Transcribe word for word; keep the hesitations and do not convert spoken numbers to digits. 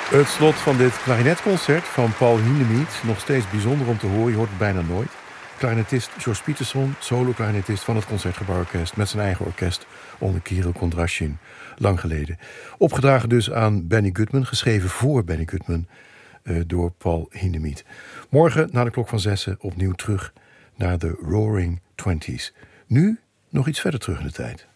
Het slot van dit klarinetconcert van Paul Hindemith, nog steeds bijzonder om te horen, je hoort het bijna nooit. Klarinetist George Peterson, solo-klarinetist van het Concertgebouworkest met zijn eigen orkest onder Kirill Kondrashin, lang geleden. Opgedragen dus aan Benny Goodman, geschreven voor Benny Goodman uh, door Paul Hindemith. Morgen na de klok van zessen opnieuw terug naar de Roaring Twenties. Nu nog iets verder terug in de tijd.